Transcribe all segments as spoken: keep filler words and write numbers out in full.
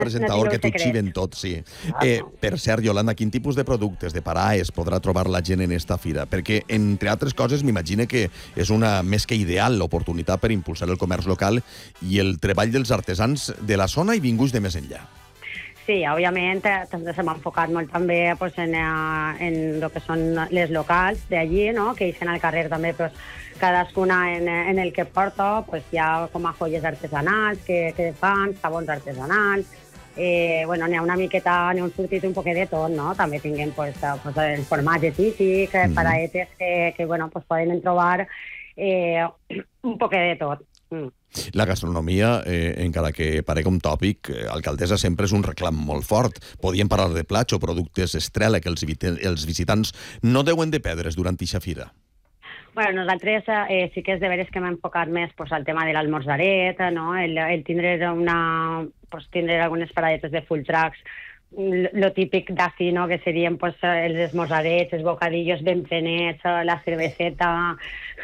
presentador que t'ho xiven tot, sí. Eh, per cert, Yolanda, quin tipus de productes, de paraes, podrà trobar la gent en esta fira? Perquè, entre altres coses, m'imagine que és una més que ideal l'oportunitat per impulsar el comerç local i el treball dels artesans de la zona i vinguts de més enllà. Sí, òbviament ens hem enfocat molt també pues, en, en el que són les locals d'allí, no? Que ixen al carrer també pues, cadascuna en, en el que porta, pues, hi ha com a joies artesanals que, que fan, sabons artesanals, eh, bueno, n'hi ha una miqueta, n'hi ha un sortit un poquet de tot, no? També tinguem pues, pues, el formatge típic, mm. paraetes que, que bueno, pues, poden trobar eh, un poquet de tot. Mm. La gastronomia, eh, encara que parega un tòpic, eh, alcaldessa, sempre és un reclam molt fort. Podíem parlar de plats o productes estrella que els, els visitants no deuen de perdre's durant eixa fira. Bueno, nosaltres eh, sí que és de veres que hem enfocat més pues, al tema de l'almorzaret, no? el, el tindre, una, pues, tindre algunes paradetes de full tracks, lo típic d'ací, no? Que serien pues, els esmorzarets, els bocadillos ben plenets, la cerveseta.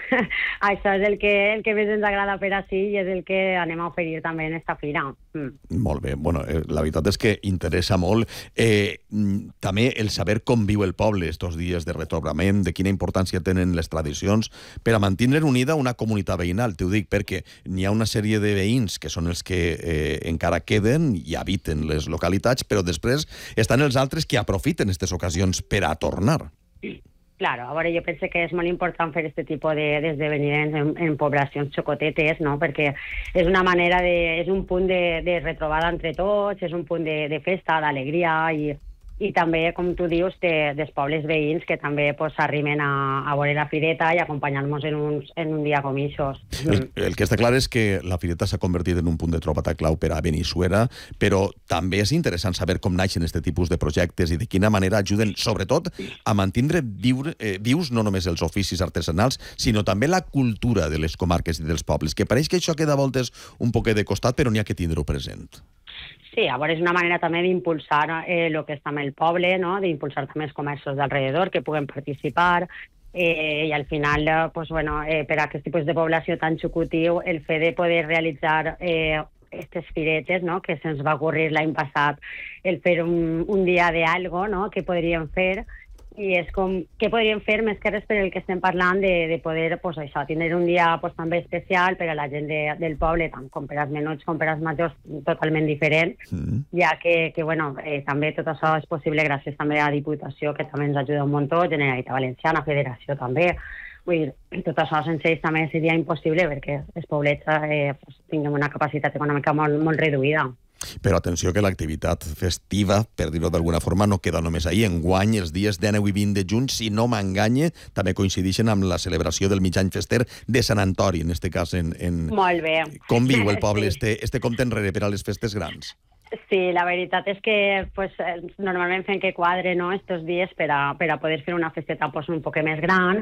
Això és el que, el que més ens agrada per ací i és el que anem a oferir també en esta fira. Mm. Molt bé. Bueno, eh, la veritat és que interessa molt. Eh, també el saber com viu el poble estos dies de retrobament, de quina importància tenen les tradicions per a mantenir unida una comunitat veïnal. T'ho dic perquè n'hi ha una sèrie de veïns que són els que eh, encara queden i habiten les localitats, però després estan els altres que aprofiten aquestes ocasions per a tornar. Claro, a veure, jo penso que és molt important fer aquest tipus d'esdeveniments en, en poblacions xocotetes, no? Perquè és una manera de... és un punt de, de retrobada entre tots, és un punt de, de festa, d'alegria i... i també, com tu dius, de, dels pobles veïns que també pues, arriben a, a veure la fireta i acompanyar-nos en, uns, en un dia com ixos. El, el que està clar és que la fireta s'ha convertit en un punt de trobada clau per a Benissuera, però també és interessant saber com naixen aquest tipus de projectes i de quina manera ajuden, sobretot, a mantenir viure, eh, vius no només els oficis artesanals, sinó també la cultura de les comarques i dels pobles, que pareix que això queda a voltes un poquet de costat, però n'hi ha que tindre-ho present. Sí, a veure, és una manera també d'impulsar eh, el que està en el poble, no? D'impulsar també els comerços d'alrededor que puguen participar eh, i al final, eh, pues, bueno, eh, per a aquest tipus de població tan xucutiu, el fet de poder realitzar eh, aquestes firetes, no? Que se'ns va ocórrer l'any passat el fer un, un dia d'algo, no? Que podríem fer i és com, què podríem fer més que res per el que estem parlant de, de poder, pues això, tindre un dia pues, també especial per a la gent de, del poble, tant com per als menuts com per als majors, totalment diferent, mm. ja que, que bueno, eh, també tot això és possible gràcies també a la Diputació, que també ens ajuda un muntó, Generalitat Valenciana, Federació també. Vull dir, tot això sense ells també seria impossible perquè els poblets eh, pues, tinguem una capacitat econòmica molt, molt reduïda. Però atenció que l'activitat festiva, per dir-ho d'alguna forma, no queda només ahir. Enguany, els dies dinou i vint de juny, si no m'enganye, també coincideixen amb la celebració del mig any fester de Sant Antoni, en aquest cas. En, en... Molt bé. Com viu el poble sí. este, este compte enrere per a les festes grans? Sí, la veritat és que pues, normalment fem que quadre no, estos dies per a, per a poder fer una festeta pues, un poc més gran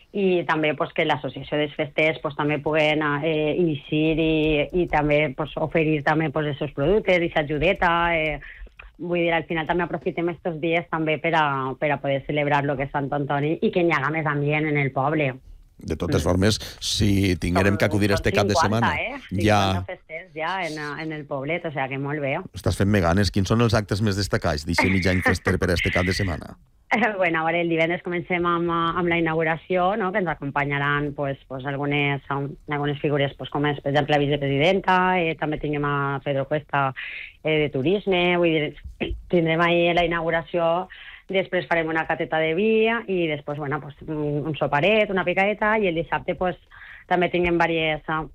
i també pues, que l'associació dels festers pues, també puguen eh, eixir i, i també pues, oferir també pues, els seus productes, aquesta ajudeta. Eh, vull dir, al final també aprofitem aquests dies també per a, per a poder celebrar lo que és Sant Antoni i que hi haga més ambient en el poble. De totes mm. formes, si tinguérem que acudir este cap de setmana... Eh? cinquanta ja... festers ja en, en el poblet, o sigui que molt bé. Estàs fent-me ganes. Quins són els actes més destacats d'aquest mig any fester per a este cap de setmana? Bueno, a veure, el divendres comencem amb, amb la inauguració, no? Que ens acompanyaran pues, pues, algunes, algunes figures pues, com és, per exemple, la vicepresidenta, eh, també tinguem a Pedro Cuesta eh, de turisme, vull dir, tindrem ahir la inauguració, després farem una cateta de vi i després, bueno, pues, un, un soparet, una picadeta, i el dissabte pues, també tinguem diverses...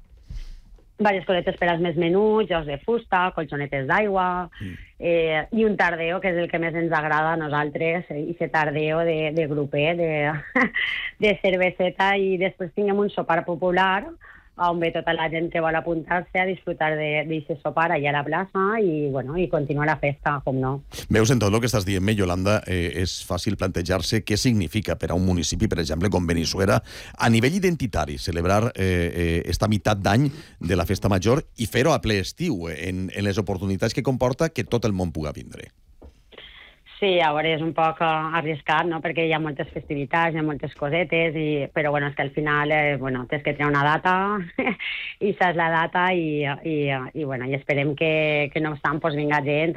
Vàries coletes per als més menuts, jocs de fusta, colxonetes d'aigua, mm. eh, i un tardeo, que és el que més ens agrada a nosaltres, i aquest tardeo de, de grupet, de, de cerveseta, i després tinguem un sopar popular, on ve tota la gent que vol apuntar-se a disfrutar d'aquest sopar allà a la plaça i, bueno, i continuar la festa, com no. Veus, en tot el que estàs dient-me, Yolanda, eh, és fàcil plantejar-se què significa per a un municipi, per exemple, com Benissuera, a nivell identitari, celebrar eh, eh, esta meitat d'any de la festa major i fer-ho a ple estiu, en, en les oportunitats que comporta que tot el món puga vindre. Sí, a veure, és un poc eh, arriscat, no?, perquè hi ha moltes festivitats, hi ha moltes cosetes, i... però bueno, és que al final eh, bueno, tens que triar una data i saps la data i, i, i, bueno, i esperem que, que no obstant pues, vinga gent